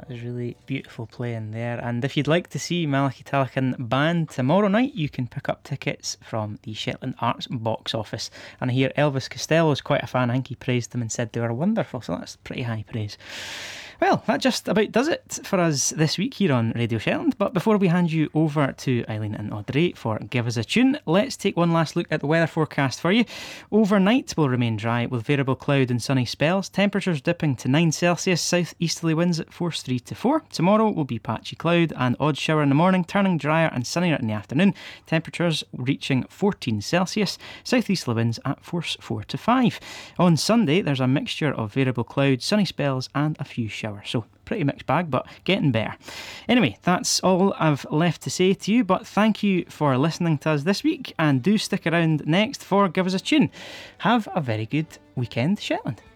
That was really beautiful playing there. And if you'd like to see Malachi Talican band tomorrow night, you can pick up tickets from the Shetland Arts box office. And I hear Elvis Costello is quite a fan. I think he praised them and said they were wonderful, so that's pretty high praise. Well, that just about does it for us this week here on Radio Shetland. But before we hand you over to Eileen and Audrey for Give Us a Tune, let's take one last look at the weather forecast for you. Overnight will remain dry with variable cloud and sunny spells. Temperatures dipping to 9 Celsius, south-easterly winds at force 3 to 4. Tomorrow will be patchy cloud and odd shower in the morning, turning drier and sunnier in the afternoon. Temperatures reaching 14 Celsius, south-easterly winds at force 4 to 5. On Sunday, there's a mixture of variable cloud, sunny spells and a few showers. So pretty mixed bag, but getting better. Anyway, that's all I've left to say to you, but thank you for listening to us this week, and do stick around next for Give Us a Tune. Have a very good weekend, Shetland.